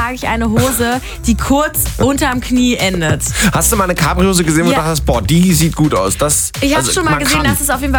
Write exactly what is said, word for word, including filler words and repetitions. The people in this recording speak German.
trage ich eine Hose, die kurz unterm Knie endet. Hast du mal eine Capri-Hose gesehen, wo Ja. du dachtest, boah, die sieht gut aus? Das, Ich habe also, schon mal man gesehen, kann. dass es auf jeden Fall